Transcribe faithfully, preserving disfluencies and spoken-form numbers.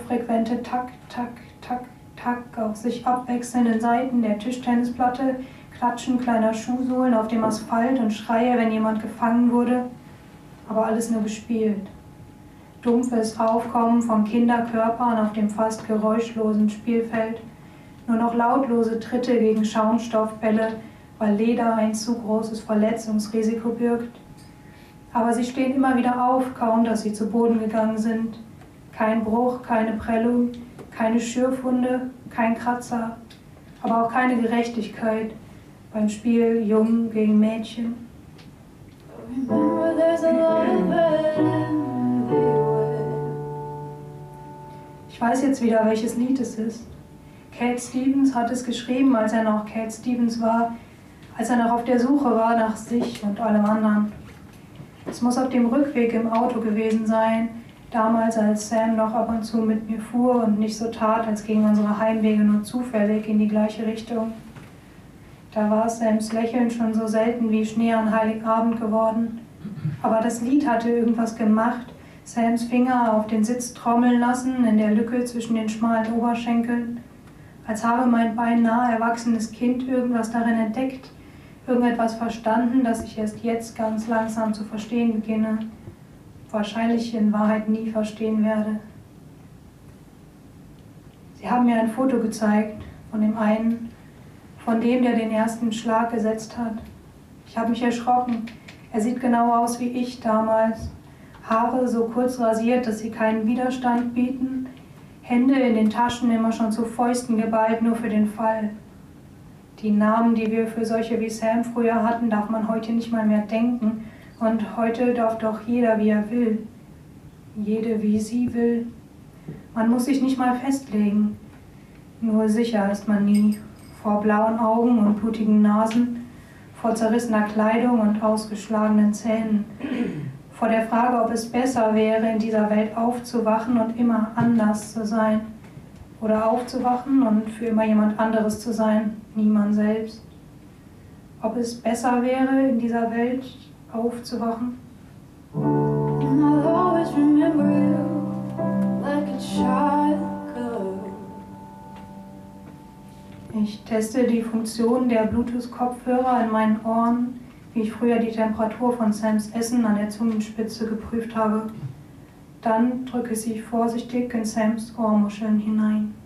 hochfrequente Tack, Tack, Tack, Tack auf sich abwechselnden Seiten der Tischtennisplatte, Klatschen kleiner Schuhsohlen auf dem Asphalt und Schreie, wenn jemand gefangen wurde, aber alles nur gespielt. Dumpfes Aufkommen von Kinderkörpern auf dem fast geräuschlosen Spielfeld, nur noch lautlose Tritte gegen Schaumstoffbälle, weil Leder ein zu großes Verletzungsrisiko birgt. Aber sie stehen immer wieder auf, kaum dass sie zu Boden gegangen sind. Kein Bruch, keine Prellung, keine Schürfwunde, kein Kratzer, aber auch keine Gerechtigkeit beim Spiel Jungen gegen Mädchen. Ich weiß jetzt wieder, welches Lied es ist. Cat Stevens hat es geschrieben, als er noch Cat Stevens war, als er noch auf der Suche war nach sich und allem anderen. Es muss auf dem Rückweg im Auto gewesen sein, damals als Sam noch ab und zu mit mir fuhr und nicht so tat, als gingen unsere Heimwege nur zufällig in die gleiche Richtung. Da war Sams Lächeln schon so selten wie Schnee an Heiligabend geworden. Aber das Lied hatte irgendwas gemacht, Sams Finger auf den Sitz trommeln lassen, in der Lücke zwischen den schmalen Oberschenkeln, als habe mein beinahe erwachsenes Kind irgendwas darin entdeckt, irgendetwas verstanden, das ich erst jetzt ganz langsam zu verstehen beginne, wahrscheinlich in Wahrheit nie verstehen werde. Sie haben mir ein Foto gezeigt von dem einen, von dem, der den ersten Schlag gesetzt hat. Ich habe mich erschrocken. Er sieht genau aus wie ich damals. Haare so kurz rasiert, dass sie keinen Widerstand bieten. Hände in den Taschen immer schon zu Fäusten geballt, nur für den Fall. Die Namen, die wir für solche wie Sam früher hatten, darf man heute nicht mal mehr denken. Und heute darf doch jeder, wie er will. Jede, wie sie will. Man muss sich nicht mal festlegen. Nur sicher ist man nie. Vor blauen Augen und blutigen Nasen, vor zerrissener Kleidung und ausgeschlagenen Zähnen. Vor der Frage, ob es besser wäre, in dieser Welt aufzuwachen und immer anders zu sein. Oder aufzuwachen und für immer jemand anderes zu sein, niemand selbst. Ob es besser wäre, in dieser Welt aufzuwachen. And I'll always remember you like a child could. Ich teste die Funktion der Bluetooth-Kopfhörer in meinen Ohren, wie ich früher die Temperatur von Sams Essen an der Zungenspitze geprüft habe. Dann drücke sie vorsichtig in Sams Ohrmuscheln hinein.